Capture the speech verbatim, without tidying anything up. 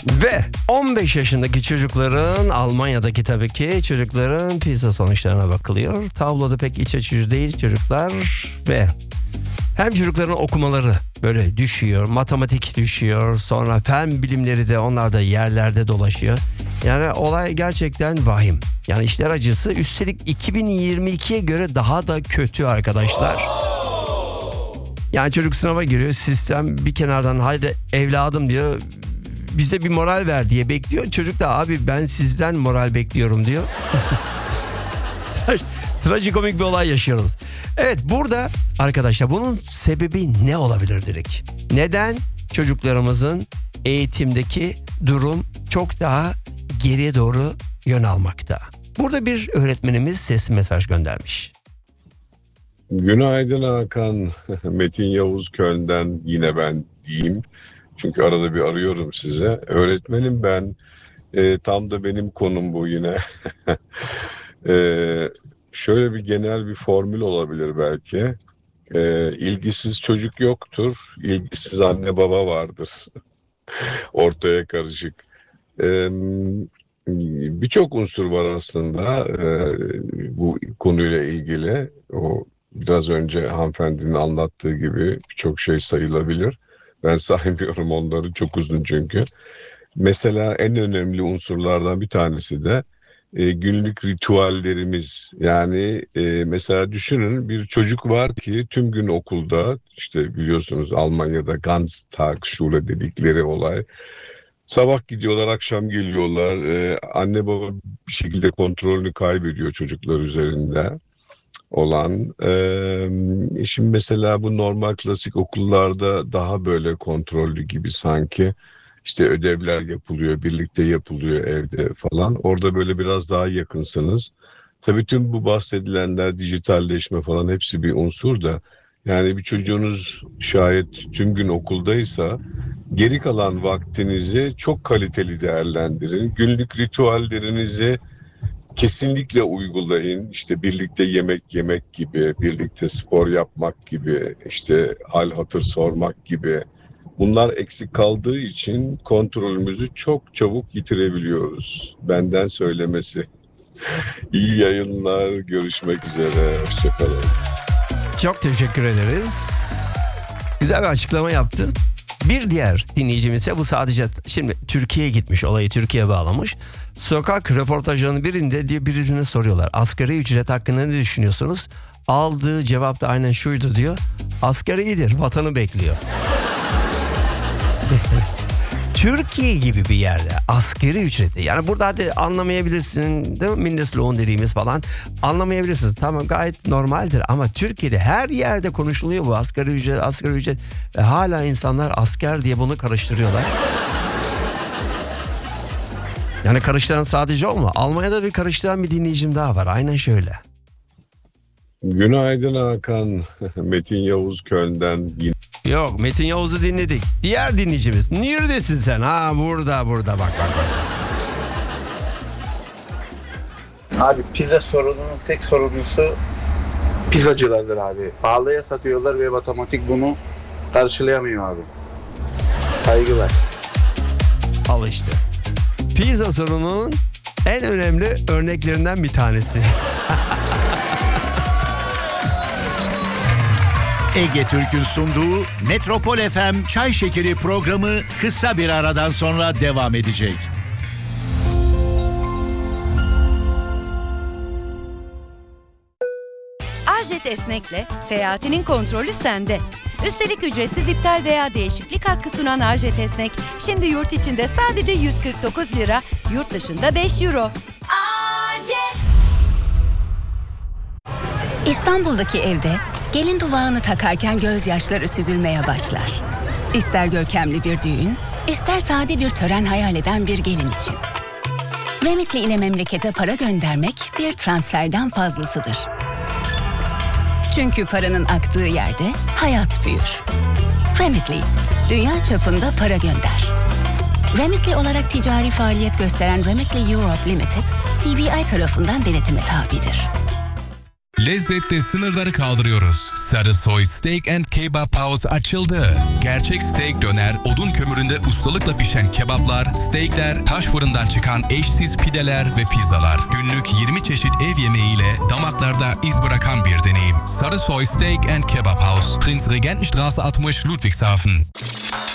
Ve on beş yaşındaki çocukların, Almanya'daki tabii ki çocukların PISA sonuçlarına bakılıyor. Tabloda pek iç açıcı değil çocuklar ve hem çocukların okumaları böyle düşüyor, matematik düşüyor, sonra fen bilimleri de onlar da yerlerde dolaşıyor. Yani olay gerçekten vahim. Yani işler acısı, üstelik iki bin yirmi ikiye göre daha da kötü arkadaşlar. Yani çocuk sınava giriyor, sistem bir kenardan haydi evladım diyor, bize bir moral ver diye bekliyor. Çocuk da abi ben sizden moral bekliyorum diyor. Trajikomik bir olay yaşıyoruz. Evet, burada arkadaşlar bunun sebebi ne olabilir dedik. Neden çocuklarımızın eğitimdeki durum çok daha geriye doğru yön almakta? Burada bir öğretmenimiz sesli mesaj göndermiş. Günaydın Hakan. Metin Yavuz Köln'den yine ben diyeyim. Çünkü arada bir arıyorum size. Öğretmenim ben. E, tam da benim konum bu yine. e, şöyle bir genel bir formül olabilir belki. E, ilgisiz çocuk yoktur. İlgisiz anne baba vardır. Ortaya karışık. E, Birçok unsur var aslında e, bu konuyla ilgili. O biraz önce hanımefendinin anlattığı gibi birçok şey sayılabilir. Ben saymıyorum onları, çok uzun çünkü. Mesela en önemli unsurlardan bir tanesi de e, günlük ritüellerimiz. Yani e, mesela düşünün, bir çocuk var ki tüm gün okulda, işte biliyorsunuz Almanya'da Ganztagsschule dedikleri olay. Sabah gidiyorlar, akşam geliyorlar. Ee, anne baba bir şekilde kontrolünü kaybediyor çocuklar üzerinde olan. Ee, şimdi mesela bu normal klasik okullarda daha böyle kontrollü gibi sanki. İşte ödevler yapılıyor, birlikte yapılıyor evde falan. Orada böyle biraz daha yakınsınız. Tabii tüm bu bahsedilenler, dijitalleşme falan hepsi bir unsur da. Yani bir çocuğunuz şayet tüm gün okuldaysa geri kalan vaktinizi çok kaliteli değerlendirin. Günlük ritüellerinizi kesinlikle uygulayın. İşte birlikte yemek yemek gibi, birlikte spor yapmak gibi, işte hal hatır sormak gibi. Bunlar eksik kaldığı için kontrolümüzü çok çabuk yitirebiliyoruz. Benden söylemesi. İyi yayınlar, görüşmek üzere, hoşçakalın. Çok teşekkür ederiz. Güzel bir açıklama yaptın. Bir diğer dinleyicimiz ise bu sadece şimdi Türkiye'ye gitmiş, olayı Türkiye'ye bağlamış. Sokak röportajlarının birinde diye birisine soruyorlar. Asgari ücret hakkında ne düşünüyorsunuz? Aldığı cevap da aynen şuydu diyor. Asgari iyidir, vatanı bekliyor. Türkiye gibi bir yerde asgari ücreti, yani burada hadi anlamayabilirsin değil mi, Mindestlohn dediğimiz falan anlamayabilirsiniz, tamam, gayet normaldir, ama Türkiye'de her yerde konuşuluyor bu asgari ücret asgari ücret ve hala insanlar asker diye bunu karıştırıyorlar. Yani karıştıran sadece o mu? Almanya'da bir karıştıran bir dinleyicim daha var, aynen şöyle. Günaydın Hakan. Metin Yavuz Köln'den yine. Yok, Metin Yavuz'u dinledik. Diğer dinleyicimiz. Neredesin sen? Ha burada burada bak bak bak. Abi pizza sorununun tek sorumlusu pizzacılardır abi. Pahalıya satıyorlar ve matematik bunu karşılayamıyor abi. Saygılar. Al işte. Pizza sorununun en önemli örneklerinden bir tanesi. Ege Türk'ün sunduğu Metropol F M Çay Şekeri programı kısa bir aradan sonra devam edecek. Ajet Esnek'le seyahatinin kontrolü sende. Üstelik ücretsiz iptal veya değişiklik hakkı sunan Ajet Esnek, şimdi yurt içinde sadece yüz kırk dokuz lira, yurt dışında beş euro. Ajet! İstanbul'daki evde gelin duvağını takarken gözyaşları süzülmeye başlar. İster görkemli bir düğün, ister sade bir tören hayal eden bir gelin için. Remitly ile memlekete para göndermek bir transferden fazlasıdır. Çünkü paranın aktığı yerde hayat büyür. Remitly, dünya çapında para gönder. Remitly olarak ticari faaliyet gösteren Remitly Europe Limited, C B I tarafından denetime tabidir. Lezzette sınırları kaldırıyoruz. Sarısoy Steak and Kebap House açıldı. Gerçek steak döner, odun kömüründe ustalıkla pişen kebaplar, steakler, taş fırından çıkan eşsiz pideler ve pizzalar. Günlük yirmi çeşit ev yemeğiyle damaklarda iz bırakan bir deneyim. Sarısoy Steak and Kebap House, Prinzregentenstraße altmış, Ludwigshafen.